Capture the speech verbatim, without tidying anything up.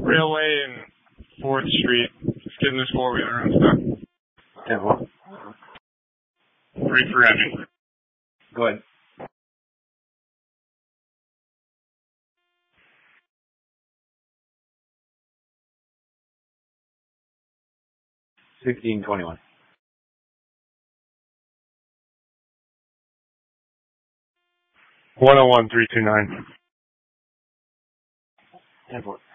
Railway and fourth Street. Just getting this four-wheeler unstuck. ten four. Three for engine. Go ahead. sixteen twenty-one. one oh one three two nine. ten four.